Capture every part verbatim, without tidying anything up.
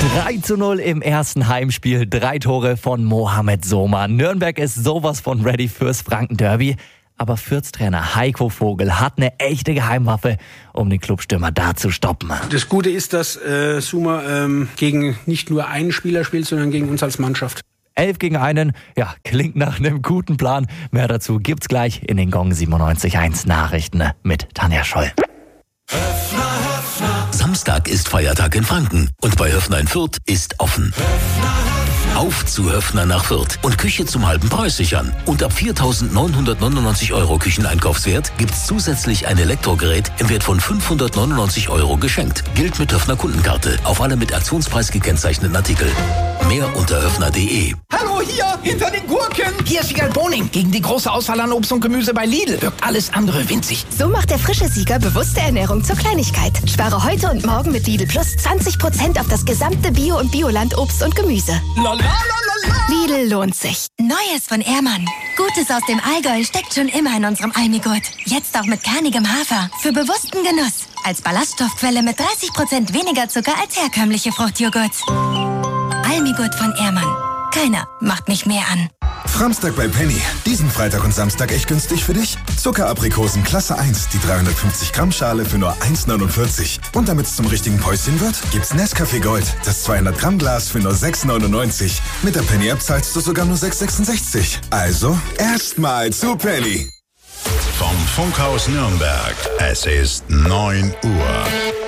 drei zu null im ersten Heimspiel, drei Tore von Mohamed Soma. Nürnberg ist sowas von ready fürs Franken-Derby. Aber Fürth-Trainer Heiko Vogel hat eine echte Geheimwaffe, um den Clubstürmer da zu stoppen. Das Gute ist, dass äh, Soma ähm, gegen nicht nur einen Spieler spielt, sondern gegen uns als Mannschaft. Elf gegen einen, ja, klingt nach einem guten Plan. Mehr dazu gibt's gleich in den Gong siebenundneunzig Komma eins Nachrichten mit Tanja Scholl. Höfner, Höfner. Samstag ist Feiertag in Franken und bei Höfner in Fürth ist offen. Höfner, Höfner. Auf zu Höfner nach Fürth und Küche zum halben Preis sichern. Und ab viertausendneunhundertneunundneunzig Euro Kücheneinkaufswert gibt's zusätzlich ein Elektrogerät im Wert von fünfhundertneunundneunzig Euro geschenkt. Gilt mit Höfner Kundenkarte auf alle mit Aktionspreis gekennzeichneten Artikel. Mehr unter höfner punkt de. Hallo, hier, hinter den Gurken. Hier ist Siegal Boning. Gegen die große Auswahl an Obst und Gemüse bei Lidl wirkt alles andere winzig. So macht der frische Sieger bewusste Ernährung zur Kleinigkeit. Spare heute und morgen mit Lidl Plus zwanzig Prozent auf das gesamte Bio- und Bioland-Obst und Gemüse. Lala. Lidl lohnt sich. Neues von Ehrmann. Gutes aus dem Allgäu steckt schon immer in unserem Almigurt. Jetzt auch mit kernigem Hafer. Für bewussten Genuss. Als Ballaststoffquelle mit dreißig Prozent weniger Zucker als herkömmliche Fruchtjoghurts. Almigurt von Ehrmann. Keiner macht mich mehr an. Framstag bei Penny. Diesen Freitag und Samstag echt günstig für dich. Zuckeraprikosen Klasse eins, die dreihundertfünfzig Gramm Schale für nur eins neunundvierzig. Und damit es zum richtigen Päuschen wird, gibt's Nescafé Gold, das zweihundert Gramm Glas für nur sechs neunundneunzig. Mit der Penny-App zahlst du sogar nur sechs sechsundsechzig. Also, erstmal zu Penny. Vom Funkhaus Nürnberg. Es ist neun Uhr.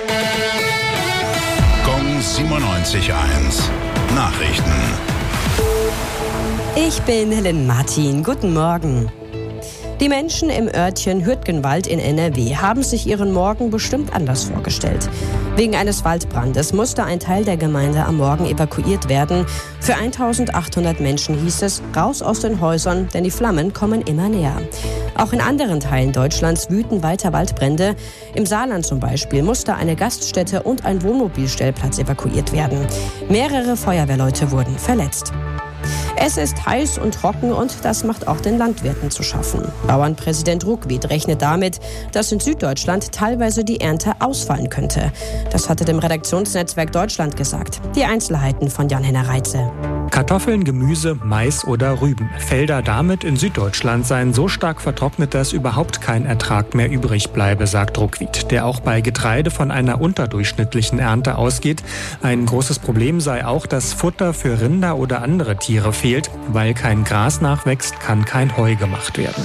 Gong siebenundneunzig Komma eins. Nachrichten. Ich bin Helen Martin. Guten Morgen. Die Menschen im Örtchen Hürtgenwald in N R W haben sich ihren Morgen bestimmt anders vorgestellt. Wegen eines Waldbrandes musste ein Teil der Gemeinde am Morgen evakuiert werden. Für eintausendachthundert Menschen hieß es, raus aus den Häusern, denn die Flammen kommen immer näher. Auch in anderen Teilen Deutschlands wüten weiter Waldbrände. Im Saarland zum Beispiel musste eine Gaststätte und ein Wohnmobilstellplatz evakuiert werden. Mehrere Feuerwehrleute wurden verletzt. Es ist heiß und trocken und das macht auch den Landwirten zu schaffen. Bauernpräsident Ruckwied rechnet damit, dass in Süddeutschland teilweise die Ernte ausfallen könnte. Das hatte dem Redaktionsnetzwerk Deutschland gesagt. Die Einzelheiten von Jan-Henner Reitze. Kartoffeln, Gemüse, Mais oder Rüben. Felder damit in Süddeutschland seien so stark vertrocknet, dass überhaupt kein Ertrag mehr übrig bleibe, sagt Ruckwied, der auch bei Getreide von einer unterdurchschnittlichen Ernte ausgeht. Ein großes Problem sei auch, dass Futter für Rinder oder andere Tiere fehlt. Weil kein Gras nachwächst, kann kein Heu gemacht werden.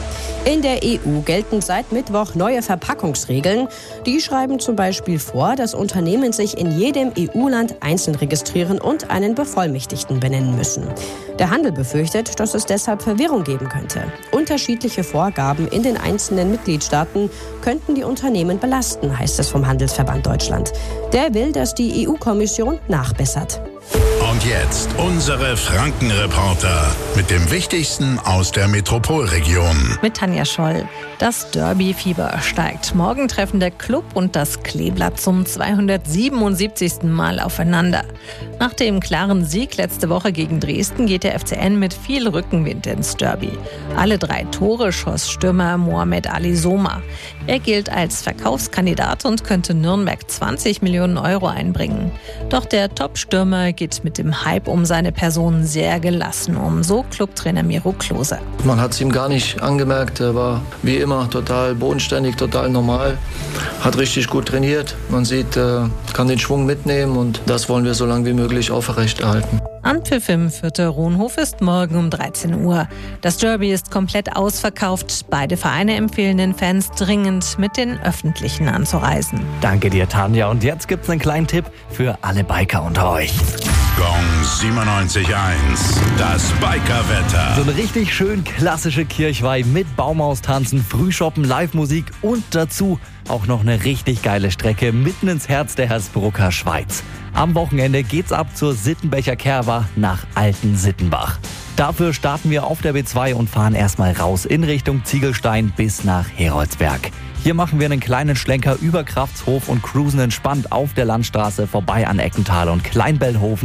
In der E U gelten seit Mittwoch neue Verpackungsregeln. Die schreiben zum Beispiel vor, dass Unternehmen sich in jedem E U-Land einzeln registrieren und einen Bevollmächtigten benennen müssen. Der Handel befürchtet, dass es deshalb Verwirrung geben könnte. Unterschiedliche Vorgaben in den einzelnen Mitgliedstaaten könnten die Unternehmen belasten, heißt es vom Handelsverband Deutschland. Der will, dass die E U-Kommission nachbessert. Und jetzt unsere Franken-Reporter mit dem Wichtigsten aus der Metropolregion. Mit Tanja Scholl. Das Derby-Fieber steigt. Morgen treffen der Club und das Kleeblatt zum zweihundertsiebenundsiebzigsten Mal aufeinander. Nach dem klaren Sieg letzte Woche gegen Dresden geht der F C N mit viel Rückenwind ins Derby. Alle drei Tore schoss Stürmer Mohamed Ali Soma. Er gilt als Verkaufskandidat und könnte Nürnberg zwanzig Millionen Euro einbringen. Doch der Top-Stürmer geht mit dem Hype um seine Person sehr gelassen um, so Clubtrainer Miro Klose. Man hat es ihm gar nicht angemerkt, er war wie immer total bodenständig, total normal, hat richtig gut trainiert. Man sieht, er kann den Schwung mitnehmen und das wollen wir so lange wie möglich aufrechterhalten. Anpfiff im Fürther Rohnhof ist morgen um dreizehn Uhr. Das Derby ist komplett ausverkauft. Beide Vereine empfehlen den Fans dringend, mit den Öffentlichen anzureisen. Danke dir, Tanja. Und jetzt gibt's einen kleinen Tipp für alle Biker unter euch. Gong siebenundneunzig Komma eins. Das Bikerwetter. So eine richtig schön klassische Kirchweih mit Baumaustanzen, Frühshoppen, Live-Musik und dazu auch noch eine richtig geile Strecke mitten ins Herz der Hersbrucker Schweiz. Am Wochenende geht's ab zur Sittenbecher Kerwa nach Alten-Sittenbach. Dafür starten wir auf der B zwei und fahren erstmal raus in Richtung Ziegelstein bis nach Heroldsberg. Hier machen wir einen kleinen Schlenker über Kraftshof und cruisen entspannt auf der Landstraße vorbei an Eckenthal und Kleinbellhofen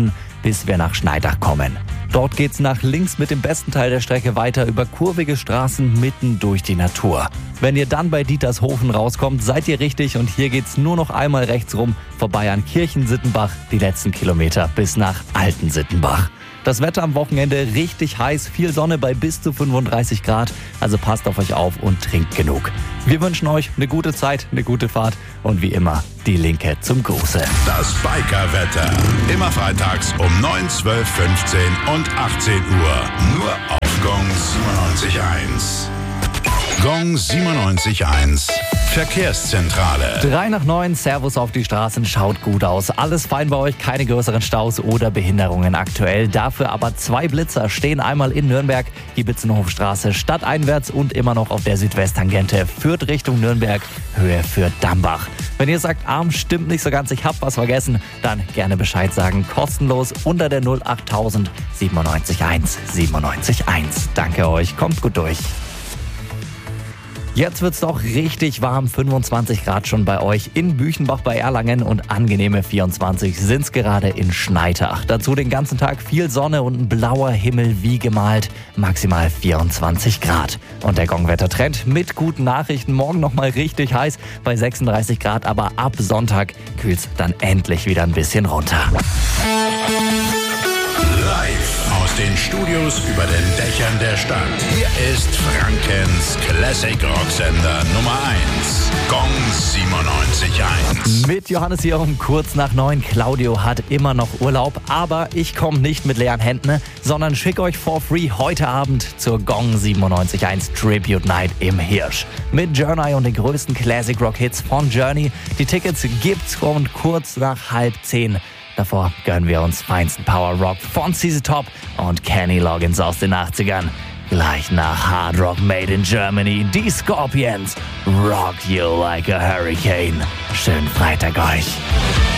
bis wir nach Schneidach kommen. Dort geht's nach links mit dem besten Teil der Strecke weiter über kurvige Straßen mitten durch die Natur. Wenn ihr dann bei Dietershofen rauskommt, seid ihr richtig und hier geht's nur noch einmal rechts rum, vorbei an Kirchensittenbach, die letzten Kilometer bis nach Altensittenbach. Das Wetter am Wochenende richtig heiß, viel Sonne bei bis zu fünfunddreißig Grad, also passt auf euch auf und trinkt genug. Wir wünschen euch eine gute Zeit, eine gute Fahrt und wie immer die Linke zum Gruße. Das Biker-Wetter. Immer freitags um neun, zwölf, fünfzehn und achtzehn Uhr. Nur auf Gong siebenundneunzig Komma eins. Gong siebenundneunzig Komma eins. Verkehrszentrale. Drei nach neun, Servus auf die Straßen, schaut gut aus. Alles fein bei euch, keine größeren Staus oder Behinderungen aktuell. Dafür aber zwei Blitzer stehen einmal in Nürnberg, die Bitzenhofstraße stadteinwärts und immer noch auf der Südwesttangente. Führt Richtung Nürnberg, Höhe für Dambach. Wenn ihr sagt, Arm stimmt nicht so ganz, ich hab was vergessen, dann gerne Bescheid sagen. Kostenlos unter der null achttausend siebenundneunzig Komma eins siebenundneunzig Komma eins. Danke euch, kommt gut durch. Jetzt wird's doch richtig warm, fünfundzwanzig Grad schon bei euch in Büchenbach bei Erlangen und angenehme vierundzwanzig sind's gerade in Schneidach. Dazu den ganzen Tag viel Sonne und ein blauer Himmel wie gemalt, maximal vierundzwanzig Grad. Und der Gong-Wettertrend mit guten Nachrichten, morgen nochmal richtig heiß bei sechsunddreißig Grad, aber ab Sonntag kühlt's dann endlich wieder ein bisschen runter. Live aus den Studios über den Dächern der Stadt. Hier ist Frankens Classic Rocksender Nummer eins. Gong siebenundneunzig Komma eins. Mit Johannes hier um kurz nach neun. Claudio hat immer noch Urlaub, aber ich komme nicht mit leeren Händen, sondern schicke euch for free heute Abend zur Gong siebenundneunzig Komma eins Tribute Night im Hirsch. Mit Journey und den größten Classic Rock Hits von Journey. Die Tickets gibt's um kurz nach halb zehn. Davor gönnen wir uns feinsten Power Rock von C Z Top und Kenny Loggins aus den achtzigern. Gleich nach Hard Rock Made in Germany, die Scorpions. Rock you like a hurricane. Schönen Freitag euch.